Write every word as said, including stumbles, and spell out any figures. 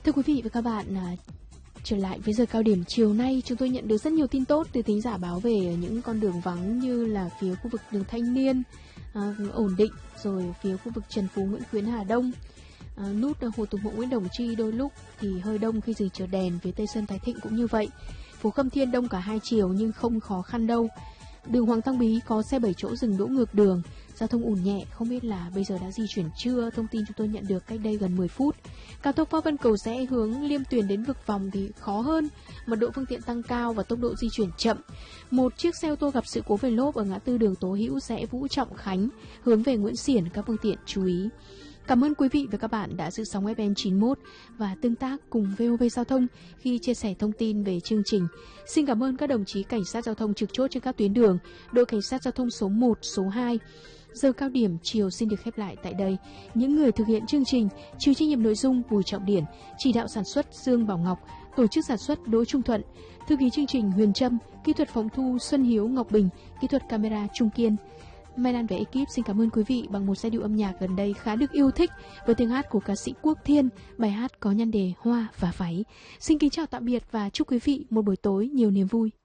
Thưa quý vị và các bạn, à, trở lại với giờ cao điểm chiều nay, chúng tôi nhận được rất nhiều tin tốt từ thính giả báo về những con đường vắng như là phía khu vực đường Thanh Niên à, ổn định, rồi phía khu vực Trần Phú, Nguyễn Khuyến, Hà Đông. À, nút Hồ Tùng Mậu, Nguyễn Đồng Chi đôi lúc thì hơi đông khi dừng chờ đèn. Phía Tây Sơn, Thái Thịnh cũng như vậy. Phố Khâm Thiên đông cả hai chiều nhưng không khó khăn đâu. Đường Hoàng Tăng Bí có xe bảy chỗ dừng đỗ ngược đường, giao thông ùn nhẹ, không biết là bây giờ đã di chuyển chưa. Thông tin chúng tôi nhận được cách đây gần mười phút. Cao tốc Pháp Vân Cầu Giẽ hướng Liêm Tuyền đến Vực Vòng thì khó hơn, mật độ phương tiện tăng cao và tốc độ di chuyển chậm. Một chiếc xe ô tô gặp sự cố về lốp ở ngã tư đường Tố Hữu Giẽ Vũ Trọng Khánh hướng về Nguyễn Xiển, các phương tiện chú ý. Cảm ơn quý vị và các bạn đã giữ sóng ép em chín mốt và tương tác cùng vê o vê Giao thông khi chia sẻ thông tin về chương trình. Xin cảm ơn các đồng chí cảnh sát giao thông trực chốt trên các tuyến đường, đội cảnh sát giao thông số một, số hai. Giờ cao điểm chiều xin được khép lại tại đây. Những người thực hiện chương trình: chịu trách nhiệm nội dung Bùi Trọng Điển, chỉ đạo sản xuất Dương Bảo Ngọc, tổ chức sản xuất Đỗ Trung Thuận, thư ký chương trình Huyền Trâm, kỹ thuật phóng thu Xuân Hiếu, Ngọc Bình, kỹ thuật camera Trung Kiên. Mai Lan và ekip xin cảm ơn quý vị bằng một giai điệu âm nhạc gần đây khá được yêu thích với tiếng hát của ca sĩ Quốc Thiên, bài hát có nhan đề Hoa và Váy. Xin kính chào tạm biệt và chúc quý vị một buổi tối nhiều niềm vui.